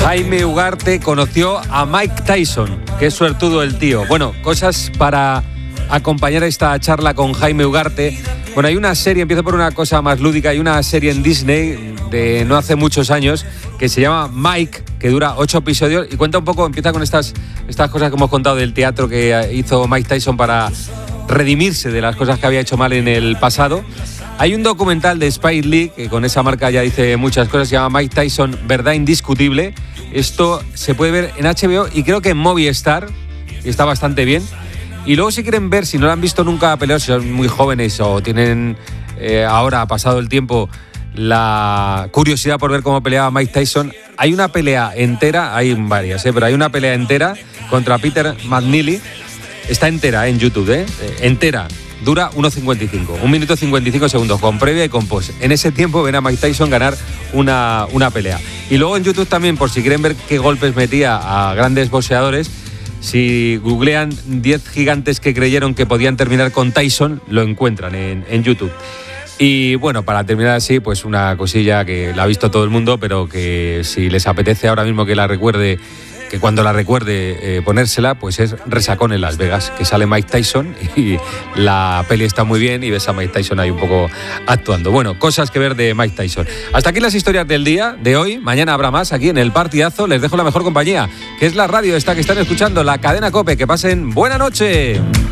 Jaime Ugarte conoció a Mike Tyson. Qué suertudo el tío. Bueno, cosas para acompañar esta charla con Jaime Ugarte. Bueno, hay una serie, empiezo por una cosa más lúdica, hay una serie en Disney de no hace muchos años que se llama Mike, que dura 8 episodios y cuenta un poco, empieza con estas cosas que hemos contado del teatro que hizo Mike Tyson para redimirse de las cosas que había hecho mal en el pasado. Hay un documental de Spike Lee, que con esa marca ya dice muchas cosas, se llama Mike Tyson, Verdad Indiscutible. Esto se puede ver en HBO y creo que en Movistar, y está bastante bien. Y luego si quieren ver, si no lo han visto nunca pelear, si son muy jóvenes o tienen ahora, pasado el tiempo, la curiosidad por ver cómo peleaba Mike Tyson, hay una pelea entera, hay varias, pero hay una pelea entera contra Peter McNeely. Está entera en YouTube, entera. Dura 1.55, 1 minuto 55 segundos, con previa y con post. En ese tiempo ven a Mike Tyson ganar una pelea. Y luego en YouTube también, por si quieren ver qué golpes metía a grandes boxeadores, si googlean 10 gigantes que creyeron que podían terminar con Tyson, lo encuentran en YouTube. Y bueno, para terminar así, pues una cosilla que la ha visto todo el mundo, pero que si les apetece ahora mismo que la recuerde, que cuando la recuerde ponérsela, pues es Resacón en Las Vegas, que sale Mike Tyson y la peli está muy bien y ves a Mike Tyson ahí un poco actuando. Bueno, cosas que ver de Mike Tyson. Hasta aquí las historias del día de hoy. Mañana habrá más aquí en El Partidazo. Les dejo la mejor compañía, que es la radio esta que están escuchando, la cadena COPE. Que pasen buena noche.